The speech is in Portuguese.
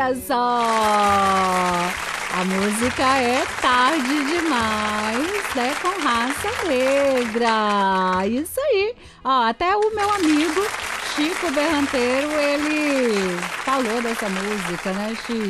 Olha só! A música é Tarde Demais, né? Com Raça Negra. Isso aí. Ó, até o meu amigo Chico Berranteiro, ele falou dessa música, né, Chico?